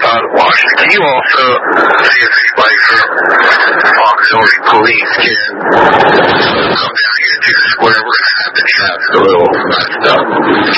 out of Washington. Can you also see if anybody from auxiliary police can come down here to the square? We're going to have the chat a little messed up.